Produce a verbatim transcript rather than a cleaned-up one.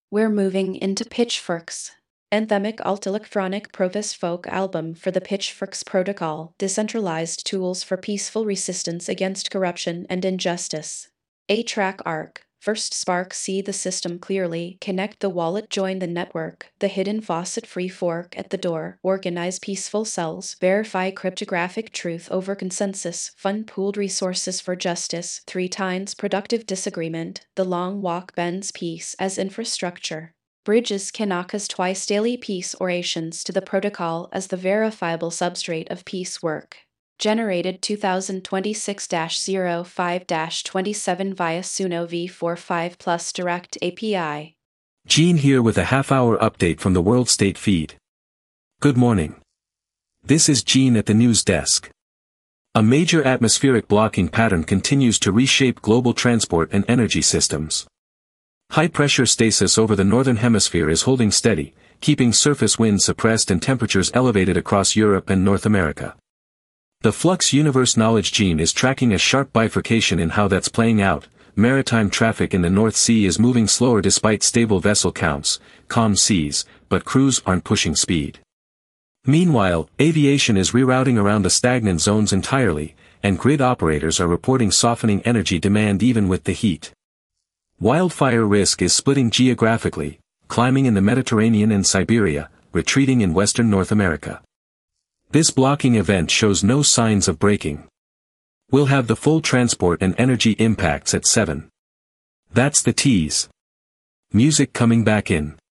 We're moving into Pitchforks. Anthemic alt-electronic Provis folk album for the Pitchforks Protocol, decentralized tools for peaceful resistance against corruption and injustice. A-Track Arc. First spark, see the system clearly, connect the wallet, join the network, the hidden faucet, free fork at the door, organize peaceful cells, verify cryptographic truth over consensus, fund pooled resources for justice, three times productive disagreement, the long walk bends peace as infrastructure. Bridges Kanaka's twice daily peace orations to the protocol as the verifiable substrate of peace work. Generated twenty twenty-six dash oh five dash twenty-seven via Suno v forty-five plus Direct A P I. Gene here with a half-hour update from the World State feed. Good morning. This is Gene at the news desk. A major atmospheric blocking pattern continues to reshape global transport and energy systems. High-pressure stasis over the northern hemisphere is holding steady, keeping surface winds suppressed and temperatures elevated across Europe and North America. The Flux Universe Knowledge Gene is tracking a sharp bifurcation in how that's playing out. Maritime traffic in the North Sea is moving slower despite stable vessel counts, calm seas, but crews aren't pushing speed. Meanwhile, aviation is rerouting around the stagnant zones entirely, and grid operators are reporting softening energy demand even with the heat. Wildfire risk is splitting geographically, climbing in the Mediterranean and Siberia, retreating in western North America. This blocking event shows no signs of breaking. We'll have the full transport and energy impacts at seven. That's the tease. Music coming back in.